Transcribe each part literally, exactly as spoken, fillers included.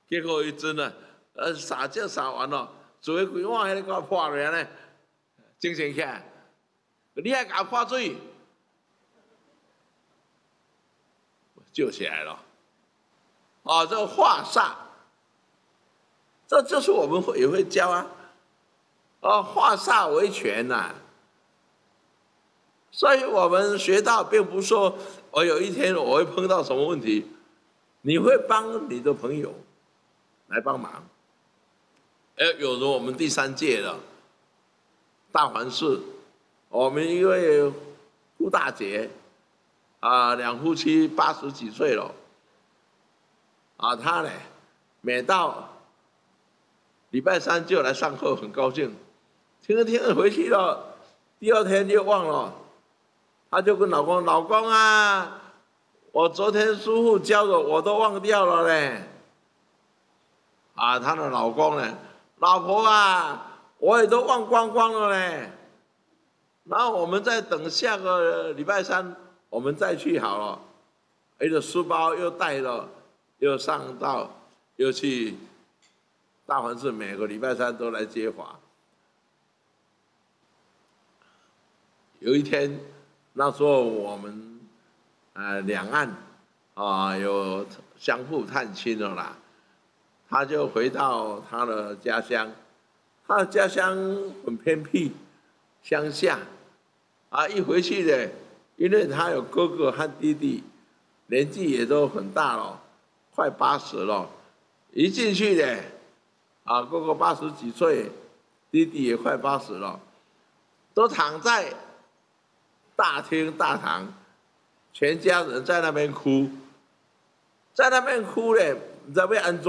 结果伊阵啊，呃，洒酒洒完咯，做规碗迄个给我破落安尼，精神起来，你还甲我泼水，救起来了。啊，这个化煞，这就是我们会也会教啊。啊，化煞为权呐、啊。所以我们学到，并不是说我有一天我会碰到什么问题，你会帮你的朋友来帮忙。哎，有如我们第三届的大环市，我们一位顾大姐啊，两夫妻八十几岁了，啊，她呢，每到礼拜三就来上课，很高兴，听着听着回去了，第二天就忘了。她就跟老公：“老公啊，我昨天师父教的我都忘掉了嘞。”啊，她的老公呢，老婆啊，我也都忘光光了嘞。然后我们再等下个礼拜三，我们再去好了。一个书包又带了，又上到，又去大环市，每个礼拜三都来接法。有一天。那时候我们，呃，两岸啊、呃、有相互探亲了啦，他就回到他的家乡，他的家乡很偏僻，乡下，啊，一回去呢，因为他有哥哥和弟弟，年纪也都很大了，快八十了，一进去呢，啊，哥哥八十几岁，弟弟也快八十了，都躺在。大厅大堂，全家人在那边哭，在那边哭嘞，你知道要安怎？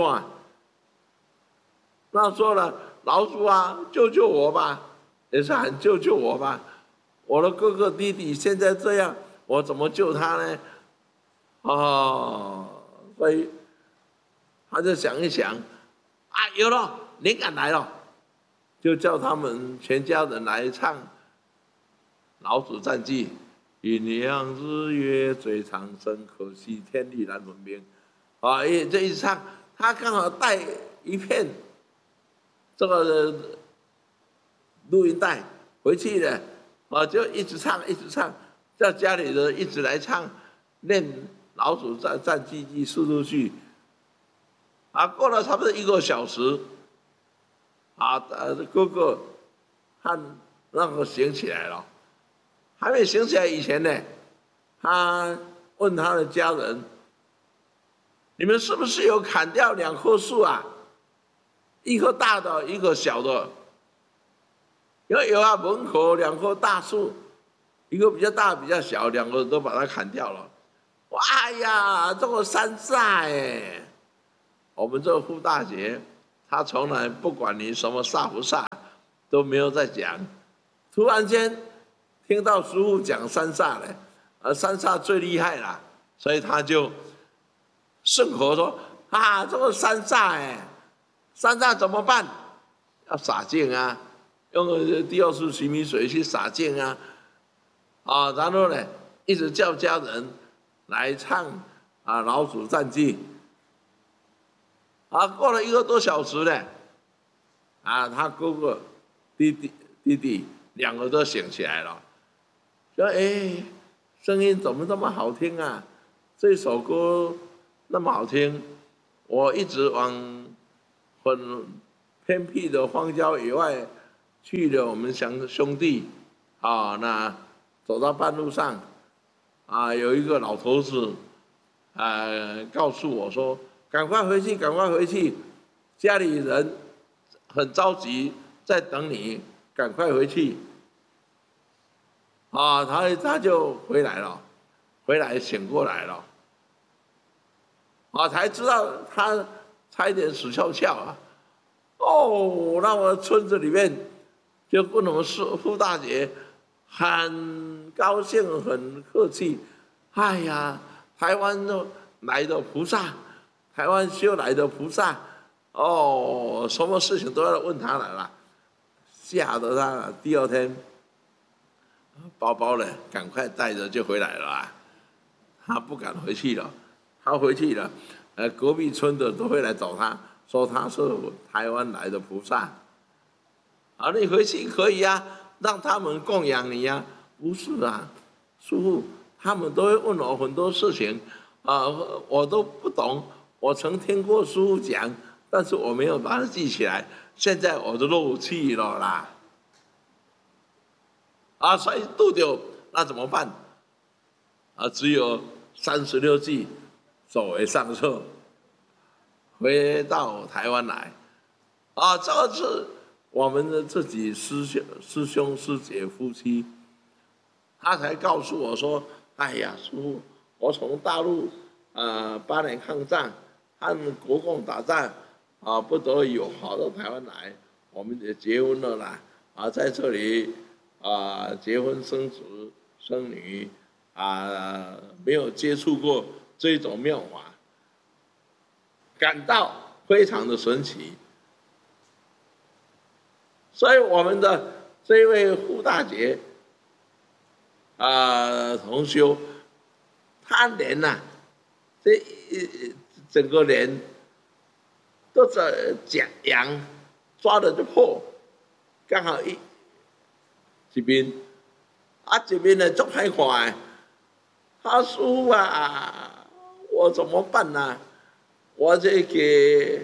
那说了，老祖啊，救救我吧，也是喊救救我吧。我的哥哥弟弟现在这样，我怎么救他呢？哦，所以他就想一想，啊，有了，灵感来了，就叫他们全家人来唱。老祖赞记，阴阳日月最长生，可惜天地难分明。啊，一这一唱，他刚好带一片这个录音带回去的，啊，就一直唱，一直唱，叫家里人一直来唱，念老祖赞赞记记速度去。啊，过了差不多一个小时，啊，呃，哥哥和那个醒起来了。还没醒起来以前呢，他问他的家人：“你们是不是有砍掉两棵树啊？一棵大的，一棵小的。因为有啊，门口两棵大树，一个比较大，比较小，两个都把它砍掉了。哇哎呀，这个山煞哎！我们这个傅大姐，她从来不管你什么煞不煞，都没有在讲。突然间。”听到师父讲三煞呢，而三煞最厉害啦，所以他就顺口说：“啊，这个三煞哎，三煞怎么办？要洒净啊，用第二次洗米水去洒净啊，啊，然后呢，一直叫家人来唱啊老祖赞记。啊，过了一个多小时呢，啊，他哥哥、弟弟、弟弟两个都醒起来了。”说哎，声音怎么这么好听啊？这首歌那么好听，我一直往很偏僻的荒郊野外去了。我们乡兄弟啊，那走到半路上啊，有一个老头子啊，告诉我说：“赶快回去，赶快回去，家里人很着急，在等你，赶快回去。”啊，他他就回来了，回来醒过来了，啊，才知道他差一点死翘翘啊！哦，那我村子里面就跟我们傅大姐很高兴，很客气。哎呀，台湾来的菩萨，台湾修来的菩萨，哦，什么事情都要问他来了，吓得他第二天。包包呢，赶快带着就回来了啊！他不敢回去了，他回去了， 呃，隔壁村的都会来找他，说他是台湾来的菩萨。啊，你回去可以啊，让他们供养你呀、啊。不是啊，师父，他们都会问我很多事情，啊、呃，我都不懂。我曾听过师父讲，但是我没有把它记起来。现在我都漏气了啦。啊，所以渡掉，那怎么办？啊，只有三十六计，走为上策，回到台湾来。啊，这个是我们的自己师兄、师兄师姐夫妻。他才告诉我说：“哎呀，师父，我从大陆呃八年抗战和国共打仗啊，不得已我跑到台湾来，我们也结婚了啦，啊，在这里啊结婚生子生女啊，没有接触过这种妙法，感到非常的神奇。所以我们的这位胡大姐。”啊，同修，他连呐、啊，这整个脸都是假羊抓的就破，刚好一这边，啊这边呢做太快，他说啊，我怎么办呢、啊？我这个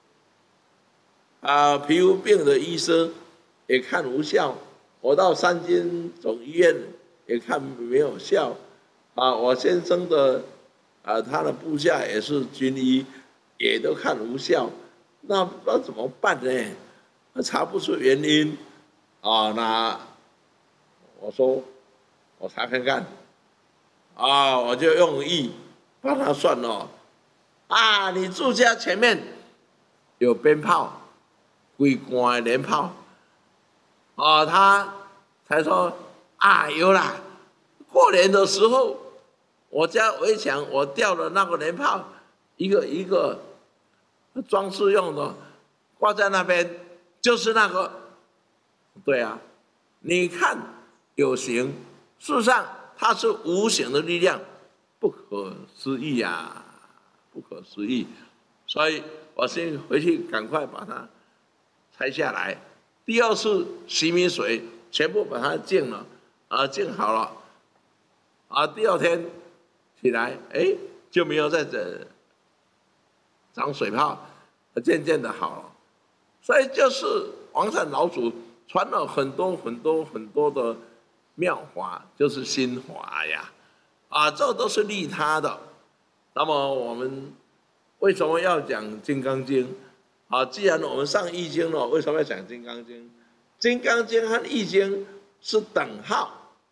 啊皮肤病的医生也看无效，我到三军总医院。也看没有效，啊，我先生的，啊，他的部下也是军医，也都看无效，那那怎么办呢？查不出原因，啊，那我说我查看看，啊，我就用意帮他算了，啊，你住家前面有鞭炮，规罐的连炮，啊，他才说。啊，有啦！过年的时候，我家围墙我掉了那个连炮，一个一个装饰用的，挂在那边，就是那个。对啊，你看有形，事实上它是无形的力量，不可思议啊，不可思议。所以我先回去赶快把它拆下来。第二次洗米水，全部把它净了。啊，净好了，啊，第二天起来，哎，就没有再长长水泡，渐渐的好了。所以就是王禅老祖传了很多很多很多的妙法，就是心法呀，啊，这都是利他的。那么我们为什么要讲《金刚经》？啊，既然我们上《易经》了，为什么要讲《金刚经》？《金刚经》和《易经》是等号。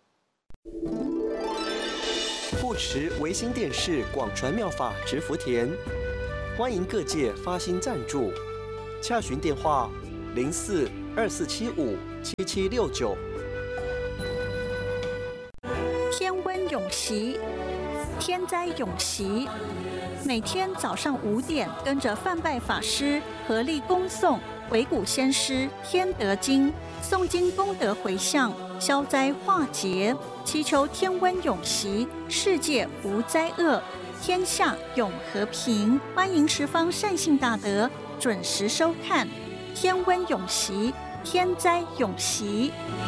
护持维新电视广传妙法植福田，欢迎各界发心赞助，洽询电话零四二四七五七七六九。 天温永习，天灾永习。每天早上五点，跟着范拜法师合力恭诵维古先师天德经，诵经功德回向，消灾化劫，祈求天温永习，世界无灾厄，天下永和平。欢迎十方善信大德准时收看天温永习，天灾永习。